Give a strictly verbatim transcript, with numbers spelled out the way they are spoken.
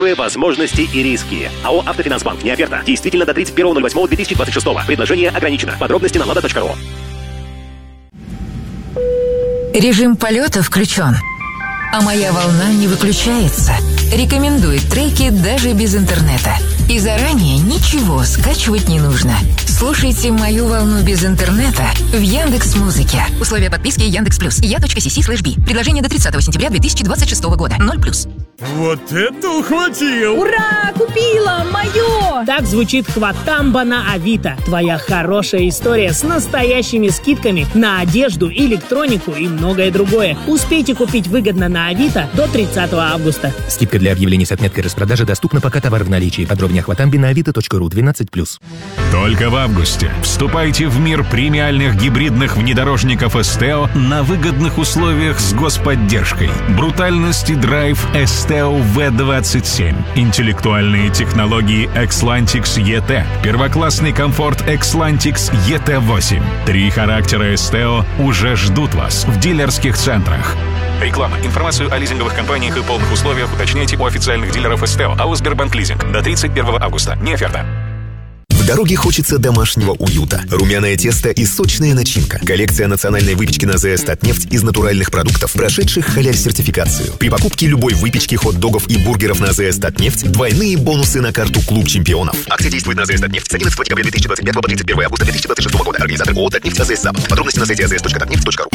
Возможности и риски. АО «Автофинансбанк». Не оферта. Действительно до тридцать первого ноль восьмого две тысячи двадцать шестого. Предложение ограничено. Подробности на лада точка ру. Режим полета включен, а моя волна не выключается. Рекомендует треки даже без интернета. И заранее ничего скачивать не нужно. Слушайте мою волну без интернета в Яндекс.Музыке. Условия подписки Яндекс.Плюс. я.си слэш би. Предложение до тридцатого сентября две тысячи двадцать шестого года. ноль плюс. Вот это ухватил! Ура! Купила! Мое! Так звучит хватамба на Авито. Твоя хорошая история с настоящими скидками на одежду, электронику и многое другое. Успейте купить выгодно на Авито до тридцатого августа. Скидка для объявлений с отметкой распродажи доступна, пока товар в наличии. Подробнее о хватамбе на авито точка ру. двенадцать плюс. Только в августе вступайте в мир премиальных гибридных внедорожников Esteo на выгодных условиях с господдержкой. Брутальность и драйв Esteo ви двадцать семь. Интеллектуальные технологии Xlantix и ти. Первоклассный комфорт Xlantix и ти восемь. Три характера Esteo уже ждут вас в дилерских центрах. Реклама. Информацию о лизинговых компаниях и полных условиях уточняйте у официальных дилеров Esteo. АО «Сбербанк Лизинг». До тридцать первого августа. Не оферта. В дороге хочется домашнего уюта. Румяное тесто и сочная начинка. Коллекция национальной выпечки на ЗС «Татнефть» из натуральных продуктов, прошедших халяль-сертификацию. При покупке любой выпечки, хот-догов и бургеров на ЗС «Татнефть» двойные бонусы на карту «Клуб чемпионов». Акция действует на ЗС «Татнефть» с одиннадцатого декабря две тысячи двадцать пятого по тридцать первого августа две тысячи двадцать шестого года. Организатор ООО «Татнефть АЗС Запад». Подробности на сайте а зэ эс точка татнефть точка ру.